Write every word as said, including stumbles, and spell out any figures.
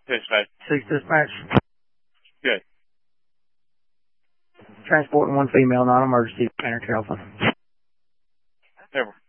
Dispatch. Six dispatch. Good. Transporting one female, non-emergency, Painter Telephone. Over.